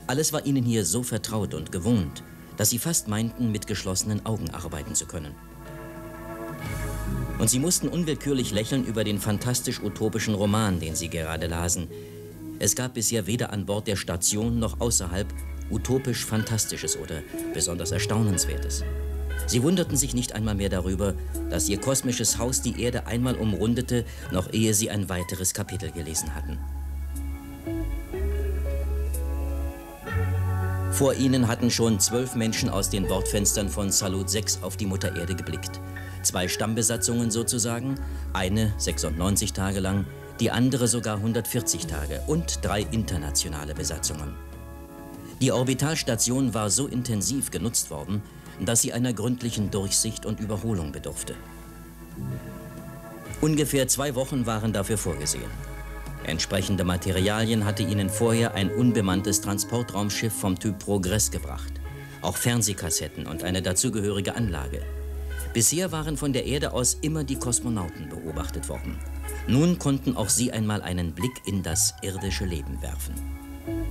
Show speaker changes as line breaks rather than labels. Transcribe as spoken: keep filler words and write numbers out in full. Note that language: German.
Alles war ihnen hier so vertraut und gewohnt, dass sie fast meinten, mit geschlossenen Augen arbeiten zu können. Und sie mussten unwillkürlich lächeln über den fantastisch-utopischen Roman, den sie gerade lasen. Es gab bisher weder an Bord der Station noch außerhalb utopisch-fantastisches oder besonders erstaunenswertes. Sie wunderten sich nicht einmal mehr darüber, dass ihr kosmisches Haus die Erde einmal umrundete, noch ehe sie ein weiteres Kapitel gelesen hatten. Vor ihnen hatten schon zwölf Menschen aus den Bordfenstern von Salut sechs auf die Mutter Erde geblickt. Zwei Stammbesatzungen sozusagen, eine sechsundneunzig Tage lang, die andere sogar hundertvierzig Tage und drei internationale Besatzungen. Die Orbitalstation war so intensiv genutzt worden, dass sie einer gründlichen Durchsicht und Überholung bedurfte. Ungefähr zwei Wochen waren dafür vorgesehen. Entsprechende Materialien hatte ihnen vorher ein unbemanntes Transportraumschiff vom Typ Progress gebracht. Auch Fernsehkassetten und eine dazugehörige Anlage. Bisher waren von der Erde aus immer die Kosmonauten beobachtet worden. Nun konnten auch sie einmal einen Blick in das irdische Leben werfen.